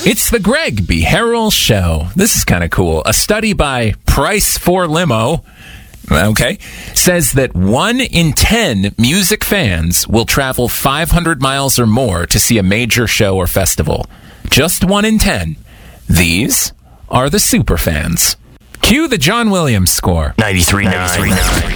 It's the Greg B. Harrell Show. This is kind of cool. A study by Price for Limo, says that 1 in 10 music fans will travel 500 miles or more to see a major show or festival. Just 1 in 10. These are the super fans. Cue the John Williams score. 93.9.